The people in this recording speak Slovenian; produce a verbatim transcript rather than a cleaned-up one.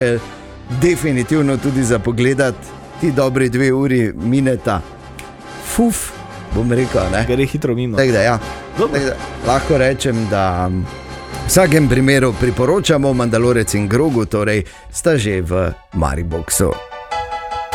definitivno tudi za pogledat, ti dobri dve uri mineta. Fuf, bom rekel, ne? Gre hitro mimo. Tak da, ja. Tak da, lahko rečem, da v vsakem primeru priporočamo Mandalorec in Grogu, torej sta že v Mariboxu.